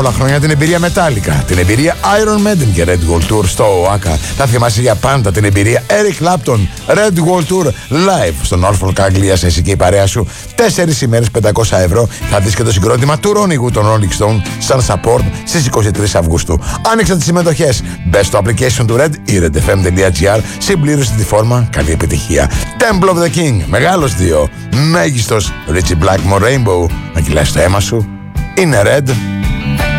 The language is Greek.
Πολλά χρόνια την εμπειρία Metallica, την εμπειρία Iron Maiden και Red Wall Tour στο ΟΑΚΑ. Θα θυμάσαι για πάντα την εμπειρία Eric Clapton, Red Wall Tour live στο Norfolk, Αγγλίας. Εσύ και η παρέα σου 4 ημέρες 500 ευρώ. Θα δεις και το συγκρότημα του Ronnie Wood των Rolling Stone σαν support στις 23 Αυγούστου. Άνοιξαν τις συμμετοχές. Μπες στο application του Red ή redfm.gr. Συμπλήρωσε τη φόρμα. Καλή επιτυχία. Temple of the King, μεγάλος 2. Μέγιστος Richie Blackmore Rainbow. Να κυλάς το αίμα σου. Είναι Red.